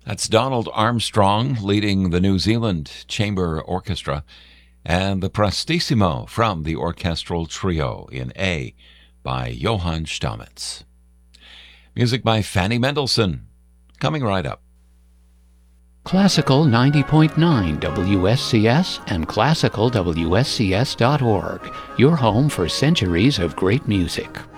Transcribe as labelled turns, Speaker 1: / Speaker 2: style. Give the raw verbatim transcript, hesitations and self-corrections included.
Speaker 1: That's Donald Armstrong leading the New Zealand Chamber Orchestra and the Prestissimo from the Orchestral Trio in A by Johann Stamitz. Music by Fanny Mendelssohn. Coming right up.
Speaker 2: Classical ninety point nine W S C S and classical W S C S dot org, your home for centuries of great music.